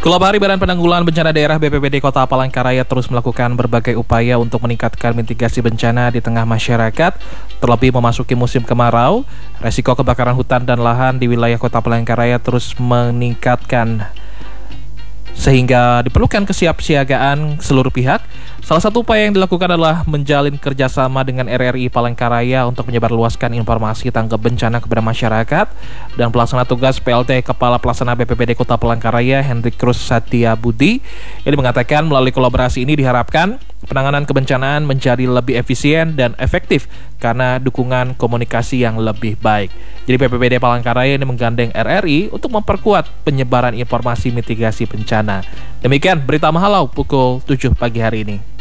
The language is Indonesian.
Kulabari Badan Penanggulangan Bencana Daerah BPBD Kota Palangkaraya terus melakukan berbagai upaya untuk meningkatkan mitigasi bencana di tengah masyarakat, terlebih memasuki musim kemarau. Resiko kebakaran hutan dan lahan di wilayah Kota Palangkaraya terus meningkatkan sehingga diperlukan kesiapsiagaan seluruh pihak. Salah satu upaya yang dilakukan adalah menjalin kerjasama dengan RRI Palangkaraya untuk menyebarluaskan informasi tanggap bencana kepada masyarakat. Dan pelaksana tugas PLT Kepala Pelaksana BPBD Kota Palangkaraya Hendrik Cruz Satya Budi ini mengatakan melalui kolaborasi ini diharapkan penanganan kebencanaan menjadi lebih efisien dan efektif karena dukungan komunikasi yang lebih baik. Jadi BPBD Palangkaraya ini menggandeng RRI untuk memperkuat penyebaran informasi mitigasi bencana. Demikian berita Mahalau pukul 7 pagi hari ini.